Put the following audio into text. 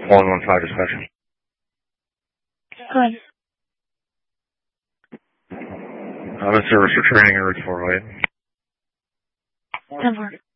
115 dispatch. Go ahead. I'm in service for training at Route 408. 10-4.